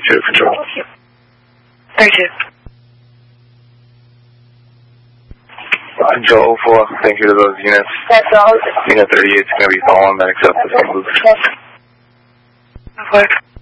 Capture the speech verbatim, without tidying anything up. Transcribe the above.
thirty-two, control. thirty-two. Control four, thank you to those units. That's all. Unit thirty-eight is going to be following that accept the same loop. Okay.